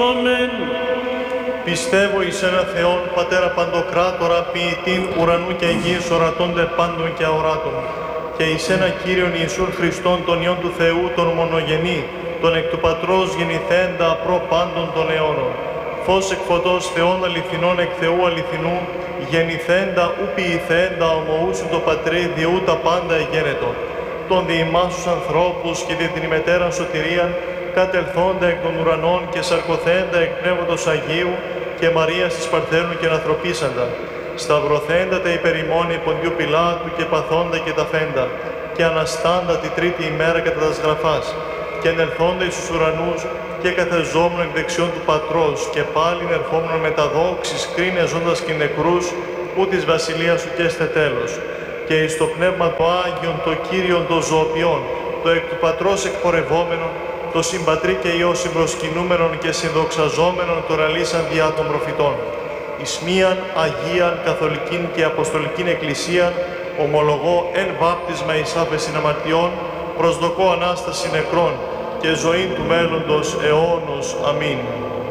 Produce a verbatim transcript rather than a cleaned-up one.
Αμήν. Πιστεύω εις ένα Θεόν, Πατέρα Παντοκράτορα, ποιητήν ουρανού και γης, ορατώνται πάντων και αοράτων, και εις ένα Κύριον Ιησούν Χριστόν, τον Υιόν του Θεού, τον μονογενή, τον εκ του Πατρός γεννηθέντα προ πάντων των αιώνων. Φως εκ φωτός Θεών αληθινών εκ Θεού αληθινού, γεννηθέντα ου ποιηθέντα ομοούσιν το Πατρί, διού τα πάντα εγένετο. Τον διημάσους ανθρώπους και δι' την ημετέραν σωτηρίαν, κατελθόντα εκ των ουρανών και σαρκωθέντα εκ Πνεύματος Αγίου και Μαρίας της Παρθένου και ανθρωπίσαντα. Σταυρωθέντα τα υπερημόνη Ποντιού Πιλάτου και παθόντα και ταφέντα, και αναστάντα τη τρίτη ημέρα κατά τας γραφάς, και ενελθόντα εις τους ουρανούς και καθεζόμουν εκ δεξιών του Πατρός, και πάλιν ερχόμουν με τα δόξης κρίνε ζώντας και νεκρούς, ού της βασιλείας σου και έστε τέλος. Και εις το Πνεύμα το Άγιον, το Κύριον των ζωοποιών, το εκ του Πατρός εκπορευόμενον, το συμπατρί και Υιό συμπροσκυνούμενον και συνδοξαζόμενον το ραλίσαν διά των προφητών. Εις μίαν Αγίαν Καθολικήν και Αποστολικήν Εκκλησίαν, ομολογώ εν βάπτισμα εις άφεσιν αμαρτιών, προσδοκώ Ανάσταση νεκρών και ζωήν του μέλλοντος αιώνος. Αμήν.